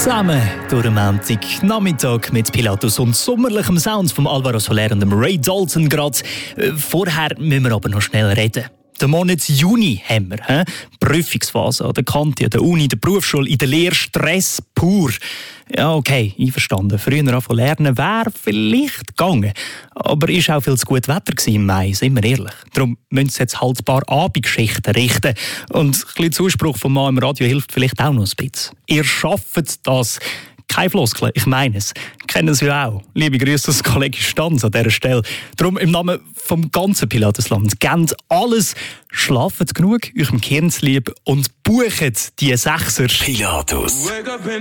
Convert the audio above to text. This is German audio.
Zusammen durch den Montagnachmittag mit Pilatus und sommerlichem Sound von Alvaro Soler und dem Ray Dalton gerade. Vorher müssen wir aber noch schnell reden. Den Monat Juni haben wir. Prüfungsphase an der Kante, an der Uni, der Berufsschule, in der Lehre, Stress pur. Ja, okay, einverstanden. Früher anfangen lernen wäre vielleicht gegangen. Aber es war auch viel zu gut Wetter im Mai, sind wir ehrlich. Darum müssen Sie jetzt halt ein paar Abendgeschichten richten. Und ein bisschen Zuspruch vom Mann im Radio hilft vielleicht auch noch ein bisschen. Ihr schafft das. Keine Floskeln, ich meine es. Kennen Sie ja auch. Liebe Grüße aus Kollege Stanz an dieser Stelle. Darum im Namen vom ganzen Pilatusland. Gebt alles, schlaft genug, euch im Kern zu lieb und bucht die Sechser. Pilatus.